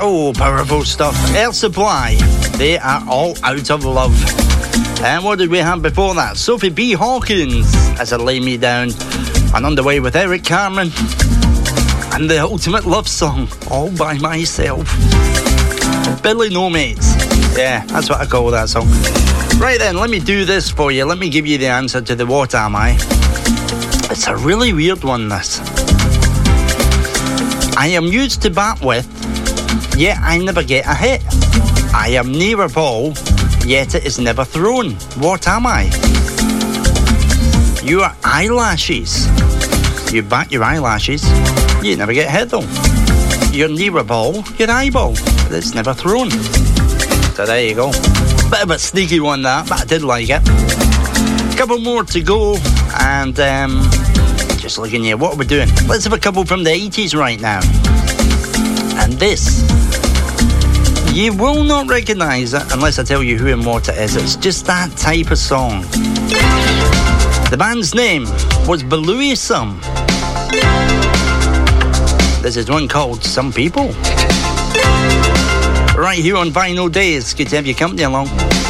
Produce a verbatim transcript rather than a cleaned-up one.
Oh, powerful stuff. Air Supply, they are all out of love. And what did we have before that? Sophie B. Hawkins, As I Lay Me Down. And Underway with Eric Carmen. And the ultimate love song, All By Myself. Billy No Mates. Yeah, that's what I call that song. Right then, let me do this for you. Let me give you the answer to the What Am I? It's a really weird one, this. I am used to bat with, yet I never get a hit. I am near a ball, yet it is never thrown. What am I? Your eyelashes. You bat your eyelashes, you never get hit though. You're near a ball, your eyeball, but it's never thrown. So there you go. Bit of a sneaky one that, but I did like it. Couple more to go, and um, just looking here, what are we doing? Let's have a couple from the eighties right now. And this, you will not recognise it unless I tell you who and what it is. It's just that type of song. The band's name was Beluism. This is one called Some People. Right here on Vinyl Days. Good to have your company along.